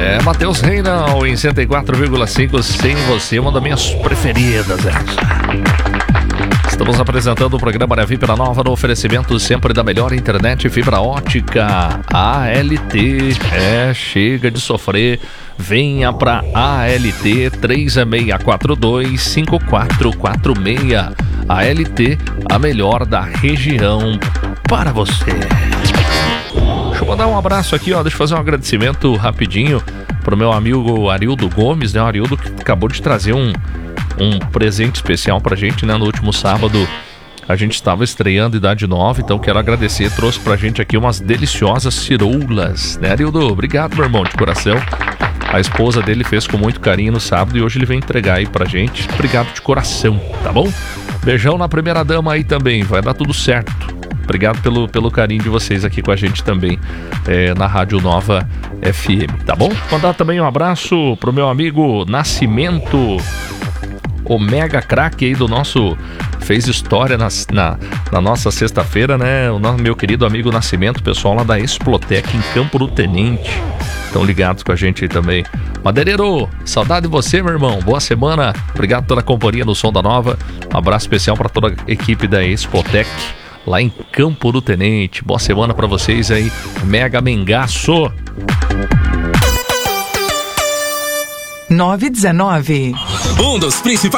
Matheus Reinal em 104,5, Sem Você, uma das minhas preferidas essa. Estamos apresentando o programa Arevip pela Nova, no oferecimento sempre da melhor internet fibra ótica, ALT. Chega de sofrer, venha pra ALT 3642-5446. ALT, a melhor da região para você. Deixa eu mandar um abraço aqui, deixa eu fazer um agradecimento rapidinho pro meu amigo Arildo Gomes, né? O Arildo que acabou de trazer um presente especial pra gente, né? No último sábado a gente estava estreando Idade Nova, então quero agradecer, trouxe pra gente aqui umas deliciosas ciroulas, né, Arildo? Obrigado, meu irmão, de coração. A esposa dele fez com muito carinho no sábado e hoje ele vem entregar aí pra gente. Obrigado de coração, tá bom? Beijão na primeira dama aí também, vai dar tudo certo. Obrigado pelo carinho de vocês aqui com a gente também na Rádio Nova FM, tá bom? Mandar também um abraço pro meu amigo Nascimento, o mega craque aí do nosso... Fez história na nossa sexta-feira, né? O nosso, meu querido amigo Nascimento, pessoal lá da Explotec em Campo do Tenente. Estão ligados com a gente aí também. Madeireiro, saudade de você, meu irmão. Boa semana. Obrigado pela companhia no Som da Nova. Um abraço especial para toda a equipe da Explotec lá em Campo do Tenente. Boa semana para vocês aí. Mega Mengaço. 919. Um dos principais